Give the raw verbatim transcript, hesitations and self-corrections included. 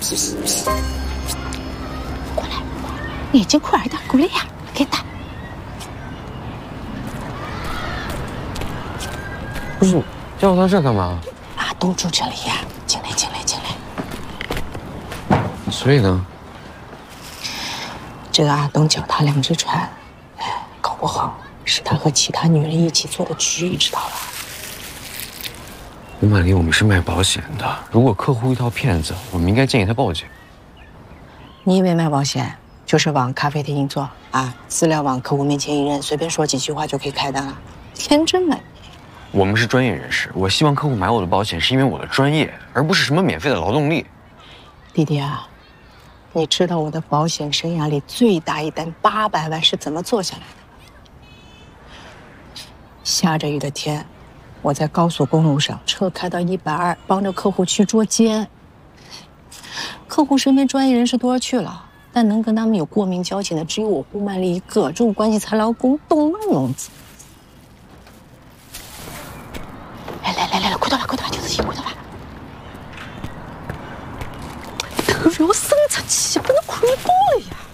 过来，眼睛快点，过来呀，给打。 不是，叫我到这干嘛？ 阿东住这里呀，进来，进来，进来。 所以呢？ 这个阿东脚踏两只船，哎，搞不好是他和其他女人一起做的局，知道吧？ 吴满丽，我们是卖保险的，如果客户遇到骗子，我们应该建议他报警。 你以为卖保险就是往咖啡厅一坐啊，资料往客户面前一扔，随便说几句话就可以开单了？天真啊！ 我们是专业人士，我希望客户买我的保险是因为我的专业，而不是什么免费的劳动力。 弟弟啊，你知道我的保险生涯里最大一单八百万是怎么做下来的？下着雨的天，我在高速公路上，车开到一百二，帮着客户去捉奸。客户身边专业人士多了去了，但能跟他们有过命交情的只有我顾曼丽一个，这种关系才劳公，懂吗，龙子？来来来来来，快点吧，快点吧，就自己快点吧。头要伸出去，不能看到了呀。